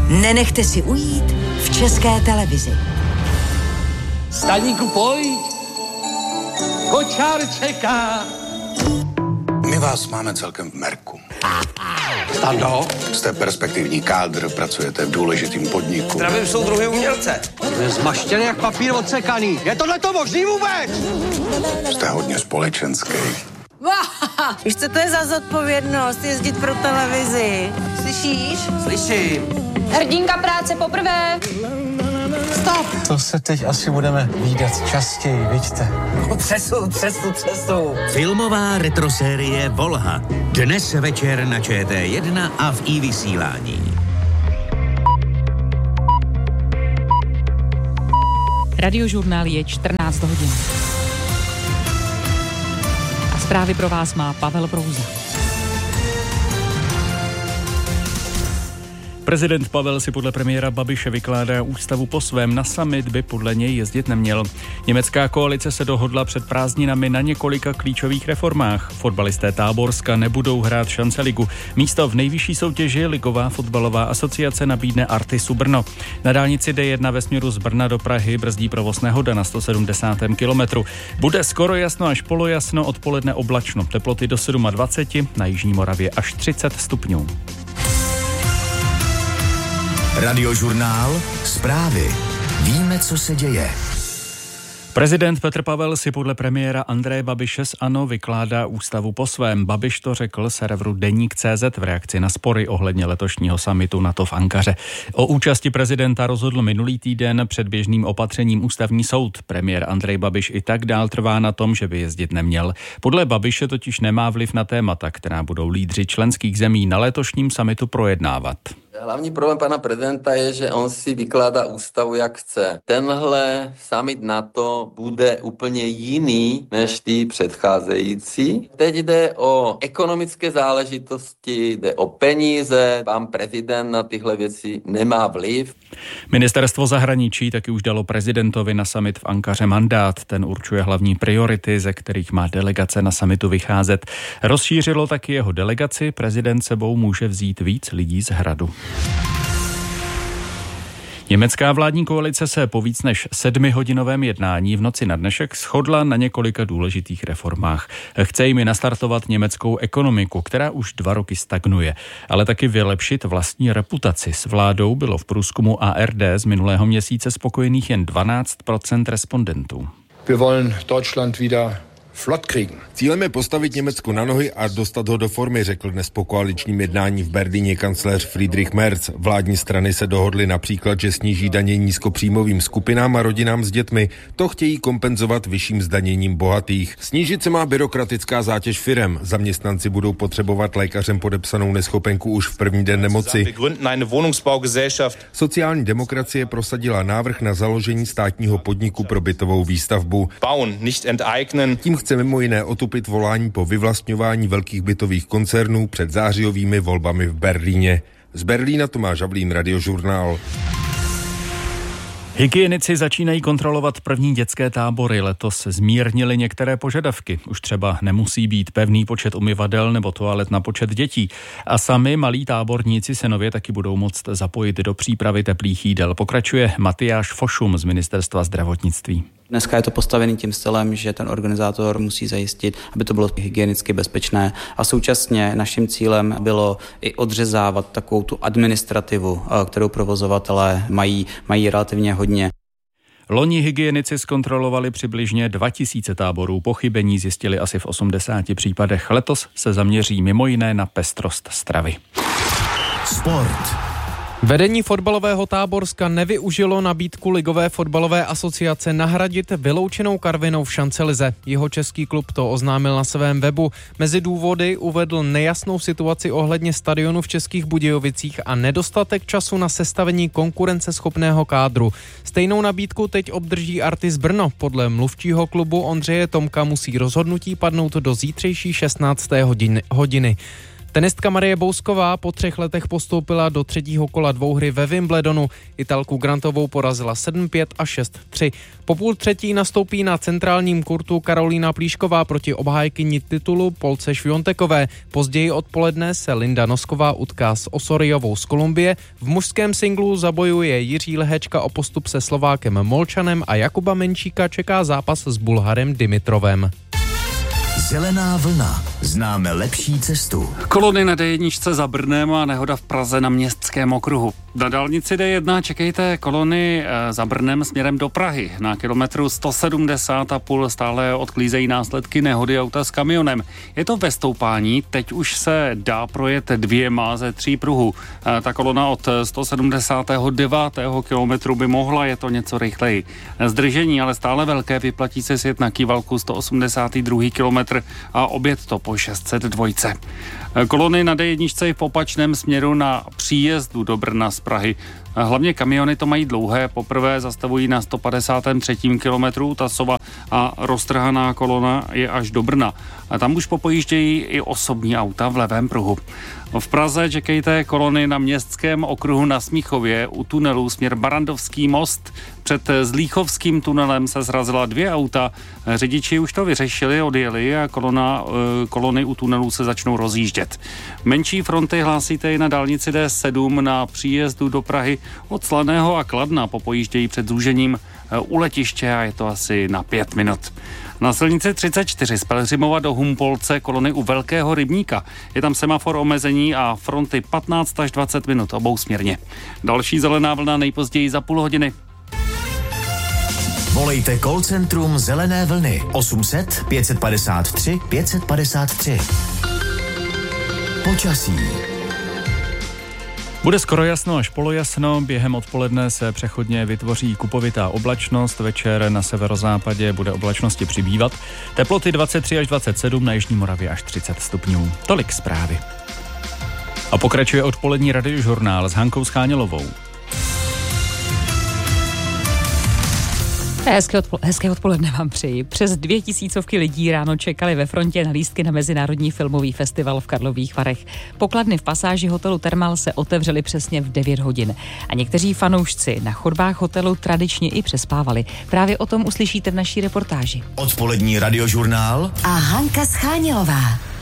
nenechte si ujít v České televizi. Staníku, pojď! Kočár čeká! My vás máme celkem v merku. Stando? Jste perspektivní kádr, pracujete v důležitým podniku. Zdravím soudruhy umělce. Jsme zmaštěný jak papír odsekaný. Je tohleto možný vůbec? Jste hodně společenský. Víš, co to je za zodpovědnost jezdit pro televizi? Slyšíš? Slyším. Hrdinka práce poprvé. Stop! To se teď asi budeme vídat častěji, vidíte? Třesu. Filmová retrosérie Volha. Dnes večer na ČT1 a v iVysílání. Radiožurnál je 14 hodin. A zprávy pro vás má Pavel Brouza. Prezident Pavel si podle premiéra Babiše vykládá ústavu po svém. Na summit by podle něj jezdit neměl. Německá koalice se dohodla před prázdninami na několika klíčových reformách. Fotbalisté Táborska nebudou hrát Šanceligu. Místo v nejvyšší soutěži Ligová fotbalová asociace nabídne Artisu Brno. Na dálnici D1 ve směru z Brna do Prahy brzdí provoz nehoda na 170. kilometru. Bude skoro jasno až polojasno, odpoledne oblačno. Teploty do 27, na jižní Moravě až 30 stupňů. Radiožurnál, zprávy. Víme, co se děje. Prezident Petr Pavel si podle premiéra Andreje Babiše z ANO vykládá ústavu po svém. Babiš to řekl serveru Deník.cz v reakci na spory ohledně letošního summitu NATO v Ankaře. O účasti prezidenta rozhodl minulý týden předběžným opatřením ústavní soud. Premiér Andrej Babiš i tak dál trvá na tom, že by jezdit neměl. Podle Babiše totiž nemá vliv na témata, která budou lídři členských zemí na letošním summitu projednávat. Hlavní problém pana prezidenta je, že on si vykládá ústavu, jak chce. Tenhle summit NATO bude úplně jiný než ty předcházející. Teď jde o ekonomické záležitosti, jde o peníze. Pan prezident na tyhle věci nemá vliv. Ministerstvo zahraničí taky už dalo prezidentovi na summit v Ankaře mandát. Ten určuje hlavní priority, ze kterých má delegace na summitu vycházet. Rozšířilo taky jeho delegaci. Prezident sebou může vzít víc lidí z Hradu. Německá vládní koalice se po víc než 7hodinovém jednání v noci na dnešek shodla na několika důležitých reformách. Chce jim nastartovat německou ekonomiku, která už 2 roky stagnuje, ale taky vylepšit vlastní reputaci. S vládou bylo v průzkumu ARD z minulého měsíce spokojených jen 12% respondentů. Wir wollen Deutschland wieder flott kriegen. Cílem je postavit Německo na nohy a dostat ho do formy, řekl dnes po koaličním jednání v Berlíně kancléř Friedrich Merz. Vládní strany se dohodly například, že sníží daně nízkopříjmovým skupinám a rodinám s dětmi. To chtějí kompenzovat vyšším zdaněním bohatých. Snížit se má byrokratická zátěž firem. Zaměstnanci budou potřebovat lékařem podepsanou neschopenku už v první den nemoci. Sociální demokracie prosadila návrh na založení státního podniku pro bytovou výstavbu. Tím chce mimo jiné otupit volání po vyvlastňování velkých bytových koncernů před zářijovými volbami v Berlíně. Z Berlína Tomáš Havlín, Radiožurnál. Hygienici začínají kontrolovat první dětské tábory. Letos zmírnili některé požadavky. Už třeba nemusí být pevný počet umyvadel nebo toalet na počet dětí. A sami malí táborníci se nově taky budou moct zapojit do přípravy teplých jídel. Pokračuje Matyáš Fošum z Ministerstva zdravotnictví. Dneska je to postavený tím stylem, že ten organizátor musí zajistit, aby to bylo hygienicky bezpečné a současně naším cílem bylo i odřezávat takovou tu administrativu, kterou provozovatelé mají relativně hodně. Loni hygienici zkontrolovali přibližně 2000 táborů. Pochybení zjistili asi v 80 případech. Letos se zaměří mimo jiné na pestrost stravy. Sport. Vedení fotbalového Táborska nevyužilo nabídku Ligové fotbalové asociace nahradit vyloučenou Karvinou v Šancelize. Jeho český klub to oznámil na svém webu. Mezi důvody uvedl nejasnou situaci ohledně stadionu v Českých Budějovicích a nedostatek času na sestavení konkurenceschopného kádru. Stejnou nabídku teď obdrží Artis Brno. Podle mluvčího klubu Ondřeje Tomka musí rozhodnutí padnout do zítřejší 16. hodiny. Tenistka Marie Bousková po 3 letech postoupila do 3. kola dvouhry ve Wimbledonu. Italku Grantovou porazila 7-5 a 6-3. Po půl třetí nastoupí na centrálním kurtu Karolína Plíšková proti obhájkyni titulu Polce Šviontekové. Později odpoledne se Linda Nosková utká s Osoriovou z Kolumbie. V mužském singlu zabojuje Jiří Lehečka o postup se Slovákem Molčanem a Jakuba Menčíka čeká zápas s Bulharem Dimitrovem. Zelená vlna. Známe lepší cestu. Kolony na D1 za Brnem a nehoda v Praze na Městském okruhu. Na dálnici D1 čekejte kolony za Brnem směrem do Prahy. Na kilometru 170,5 stále odklízejí následky nehody auta s kamionem. Je to ve stoupání, teď už se dá projet 2 ze 3 pruhů. Ta kolona od 179. kilometru by mohla, je to něco rychleji. Zdržení ale stále velké, vyplatí se sjet na Kývalku 182. kilometr a obět to po 602. Kolony na D1 v opačném směru na příjezdu do Brna z Prahy. Hlavně kamiony to mají dlouhé, poprvé zastavují na 153. kilometru Tasova a roztrhaná kolona je až do Brna. A tam už popojíždějí i osobní auta v levém pruhu. V Praze čekejte kolony na Městském okruhu na Smíchově u tunelu směr Barandovský most. Před Zlíchovským tunelem se zrazila 2 auta. Řidiči už to vyřešili, odjeli a kolony u tunelu se začnou rozjíždět. Menší fronty hlásíte i na dálnici D7 na příjezdu do Prahy od Slaného a Kladna. Popojíždějí před zúžením u letiště a je to asi na 5 minut. Na silnici 34 z Pelhřimova do Humpolce kolony u Velkého rybníka. Je tam semafor omezení a fronty 15 až 20 minut obousměrně. Další zelená vlna nejpozději za půl hodiny. Volejte call centrum Zelené vlny 800 553 553. Počasí. Bude skoro jasno až polojasno, během odpoledne se přechodně vytvoří kupovitá oblačnost, večer na severozápadě bude oblačnosti přibývat, teploty 23 až 27, na Jižní Moravě až 30 stupňů. Tolik zprávy. A pokračuje odpolední radiožurnál s Hankou Schánělovou. Hezké odpoledne vám přeji. Přes 2000 lidí ráno čekali ve frontě na lístky na Mezinárodní filmový festival v Karlových Varech. Pokladny v pasáži hotelu Thermal se otevřely přesně v 9 hodin. A někteří fanoušci na chodbách hotelu tradičně i přespávali. Právě o tom uslyšíte v naší reportáži. Odpolední radiožurnál a Hanka Schánělová.